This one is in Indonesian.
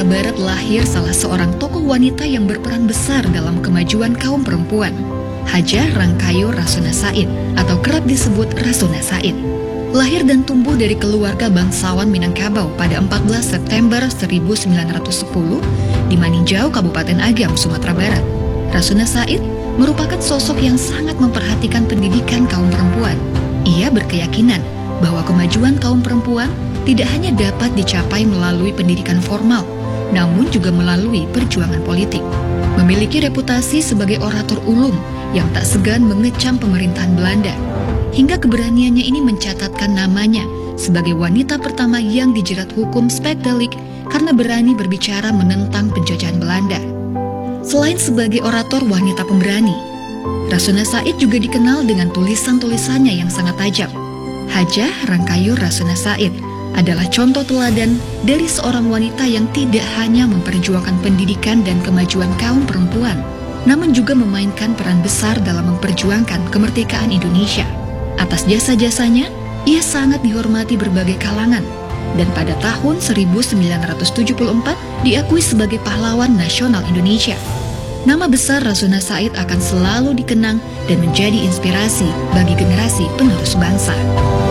Barat lahir salah seorang tokoh wanita yang berperan besar dalam kemajuan kaum perempuan, Hajah Rangkayo Rasuna Said atau kerap disebut Rasuna Said. Lahir dan tumbuh dari keluarga bangsawan Minangkabau pada 14 September 1910 di Maninjau, Kabupaten Agam, Sumatera Barat. Rasuna Said merupakan sosok yang sangat memperhatikan pendidikan kaum perempuan. Ia berkeyakinan bahwa kemajuan kaum perempuan tidak hanya dapat dicapai melalui pendidikan formal, namun juga melalui perjuangan politik. Memiliki reputasi sebagai orator ulung yang tak segan mengecam pemerintahan Belanda, hingga keberaniannya ini mencatatkan namanya sebagai wanita pertama yang dijerat hukum Spekdelik karena berani berbicara menentang penjajahan Belanda. Selain sebagai orator wanita pemberani, Rasuna Said juga dikenal dengan tulisan-tulisannya yang sangat tajam. Hajah Rangkayo Rasuna Said adalah contoh teladan dari seorang wanita yang tidak hanya memperjuangkan pendidikan dan kemajuan kaum perempuan, namun juga memainkan peran besar dalam memperjuangkan kemerdekaan Indonesia. Atas jasa-jasanya, ia sangat dihormati berbagai kalangan, dan pada tahun 1974 diakui sebagai pahlawan nasional Indonesia. Nama besar Rasuna Said akan selalu dikenang dan menjadi inspirasi bagi generasi penerus bangsa.